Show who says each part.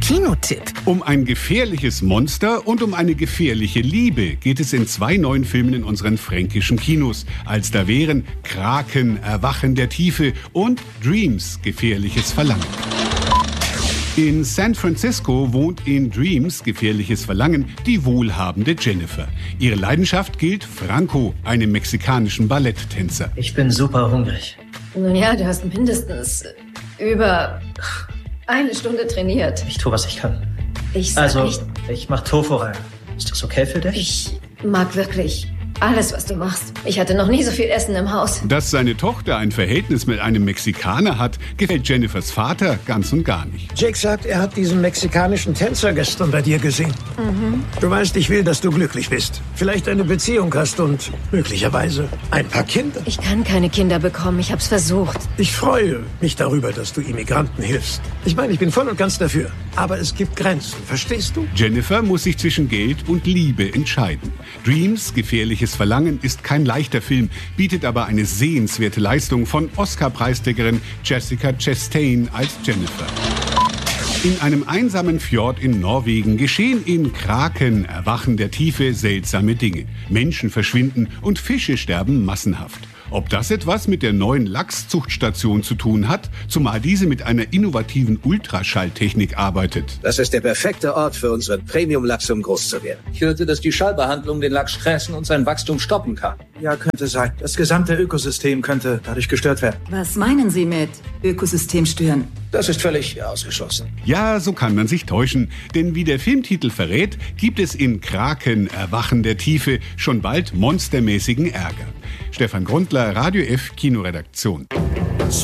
Speaker 1: Kinotipp.
Speaker 2: Um ein gefährliches Monster und um eine gefährliche Liebe geht es in 2 neuen Filmen in unseren fränkischen Kinos. Als da wären Kraken, Erwachen der Tiefe und Dreams, gefährliches Verlangen. In San Francisco wohnt in Dreams, gefährliches Verlangen, die wohlhabende Jennifer. Ihre Leidenschaft gilt Franco, einem mexikanischen Balletttänzer.
Speaker 3: Ich bin super hungrig.
Speaker 4: Nun ja, du hast mindestens über 1 Stunde trainiert.
Speaker 3: Ich tue, was ich kann.
Speaker 4: Ich
Speaker 3: mach Tofu rein. Ist das okay für dich?
Speaker 4: Ich mag wirklich alles, was du machst. Ich hatte noch nie so viel Essen im Haus.
Speaker 2: Dass seine Tochter ein Verhältnis mit einem Mexikaner hat, gefällt Jennifers Vater ganz und gar nicht.
Speaker 5: Jake sagt, er hat diesen mexikanischen Tänzer gestern bei dir gesehen. Du weißt, ich will, dass du glücklich bist. Vielleicht eine Beziehung hast und möglicherweise ein paar Kinder.
Speaker 4: Ich kann keine Kinder bekommen. Ich hab's versucht.
Speaker 5: Ich freue mich darüber, dass du Immigranten hilfst. Ich meine, ich bin voll und ganz dafür. Aber es gibt Grenzen, verstehst du?
Speaker 2: Jennifer muss sich zwischen Geld und Liebe entscheiden. Dreams, gefährliches Verlangen ist kein leichter Film, bietet aber eine sehenswerte Leistung von Oscar-Preisträgerin Jessica Chastain als Jennifer. In einem einsamen Fjord in Norwegen geschehen in Kraken, Erwachen der Tiefe, seltsame Dinge. Menschen verschwinden und Fische sterben massenhaft. Ob das etwas mit der neuen Lachszuchtstation zu tun hat, zumal diese mit einer innovativen Ultraschalltechnik arbeitet.
Speaker 6: Das ist der perfekte Ort für unseren Premium-Lachs, um groß zu werden.
Speaker 7: Ich hörte, dass die Schallbehandlung den Lachs stressen und sein Wachstum stoppen kann.
Speaker 8: Ja, könnte sein. Das gesamte Ökosystem könnte dadurch gestört werden.
Speaker 1: Was meinen Sie mit Ökosystem stören?
Speaker 6: Das ist völlig ausgeschlossen.
Speaker 2: Ja, so kann man sich täuschen, denn wie der Filmtitel verrät, gibt es in Kraken, Erwachen der Tiefe schon bald monstermäßigen Ärger. Stefan Grundler, Radio F Kinoredaktion.